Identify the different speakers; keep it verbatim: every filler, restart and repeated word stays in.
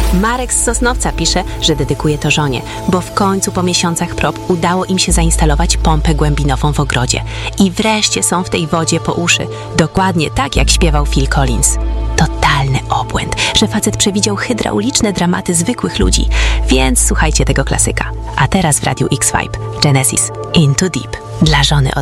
Speaker 1: Marek z Sosnowca pisze, że dedykuje to żonie, bo w końcu po miesiącach prób udało im się zainstalować pompę głębinową w ogrodzie. I wreszcie są w tej wodzie po uszy. Dokładnie tak, jak śpiewał Phil Collins. Totalny obłęd, że facet przewidział hydrauliczne dramaty zwykłych ludzi. Więc słuchajcie tego klasyka. A teraz w Radiu X-Vibe Genesis Into Deep dla żony od